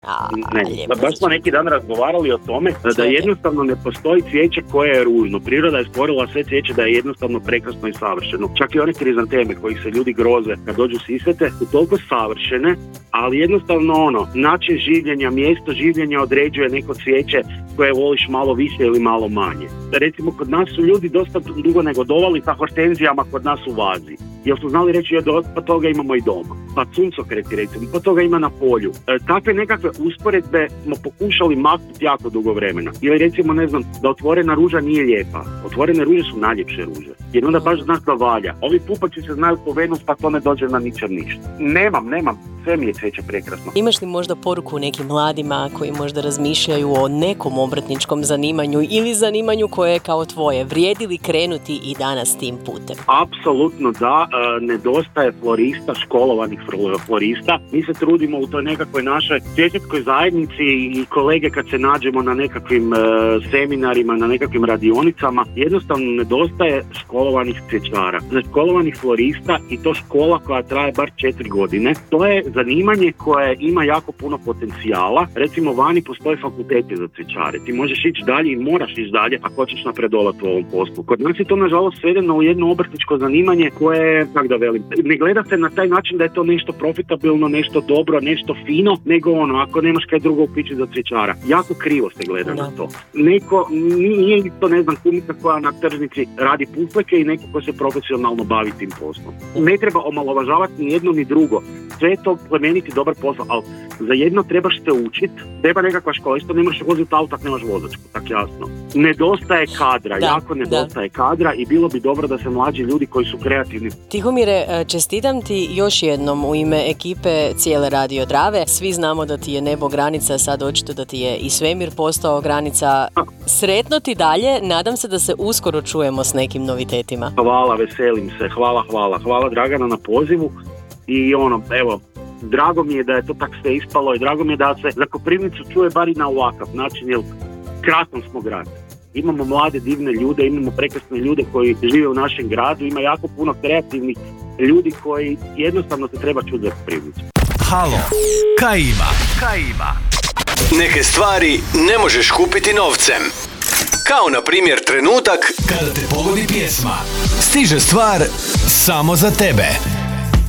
Ne. Baš smo neki dan razgovarali o tome da jednostavno ne postoji cvijeće koje je ružno. Priroda je stvorila sve cvijeće da je jednostavno prekrasno i savršeno. Čak i one krizanteme kojih se ljudi groze kad dođu sisete su toliko savršene, ali jednostavno način življenja, mjesto življenja određuje neko cvijeće koje voliš malo više ili malo manje. Recimo, kod nas su ljudi dosta dugo negodovali sa hortenzijama kod nas u vazi. Jer su znali reći, pa toga imamo i doma. Pa suncokreti, recimo, pa toga ima na polju. Takve nekakve usporedbe smo pokušali maknuti jako dugo vremena. Ili recimo, ne znam, da otvorena ruža nije lijepa. Otvorene ruže su najljepše ruže. Jer onda baš znaš da valja. Ovi pupači se znaju po Venus, pa to ne dođe na ničem ništa. Nemam. Sve mi je cvijeće prekrasno. Imaš li možda poruku nekim mladima koji možda razmišljaju o nekom obrtničkom zanimanju ili zanimanju koje je kao tvoje? Vrijedi li krenuti i danas tim putem? Apsolutno da. Nedostaje florista, školovanih florista. Mi se trudimo u toj nekakvoj našoj cvjećarskoj zajednici i kolege kad se nađemo na nekakvim seminarima, na nekakvim radionicama, jednostavno nedostaje školovanih cvjećara. Znači, školovanih florista i to škola koja traje bar 4 godine. To je zanimanje koje ima jako puno potencijala. Recimo, vani postoje fakulteti za cvjećare. Ti možeš ići dalje i moraš ići dalje ako hoćeš napredovati u ovom poslu. Kod nas je to nažalost svedeno u jedno obrtničko zanimanje koje, kako da velim, ne gleda se na taj način da je to nešto profitabilno, nešto dobro, nešto fino, nego ako nemaš kaj drugo upići za cvjećara. Jako krivo se gleda na to. Neko, nije isto, ne znam, kumica koja na tržnici radi pufleke i neko ko se profesionalno bavi tim poslom. Ne treba omalovažavati ni jedno ni drugo. Sve je to plemeniti dobar posao, ali za jedno trebaš se učiti, treba nekakva škola, isto ne možeš voziti auto ako nemaš vozačku, tako jasno. Nedostaje kadra, jako nedostaje kadra i bilo bi dobro da se mlađi ljudi koji su kreativni. Tihomire, čestitam ti još jednom u ime ekipe cijele Radio Drave. Svi znamo da ti je nebo granica, sad očito da ti je i svemir postao granica. Sretno ti dalje, nadam se da se uskoro čujemo s nekim novitetima. Hvala, veselim se, hvala Dragana na pozivu i evo, drago mi je da je to tako sve ispalo i drago mi je da se za Koprivnicu čuje bar i na ovakav način, jer krasan smo grad. Imamo mlade, divne ljude, imamo prekrasne ljude koji žive u našem gradu, ima jako puno kreativnih ljudi koji jednostavno se treba čuti za Koprivnicu. Halo, kaj ima? Neke stvari ne možeš kupiti novcem. Kao na primjer trenutak kada te pogodi pjesma. Stiže stvar samo za tebe.